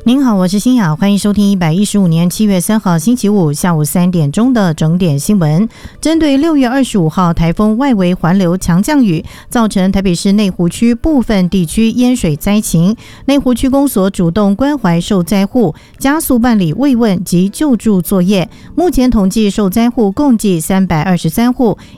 您好，我是欣雅，欢迎收听115年7月3号星期五下午3点钟的整点新闻。针对6月25号台风外围环流强降雨，造成台北市内湖区部分地区淹水灾情，内湖区公所主动关怀受灾户，加速办理慰问及救助作业。目前统计受灾户共计323户，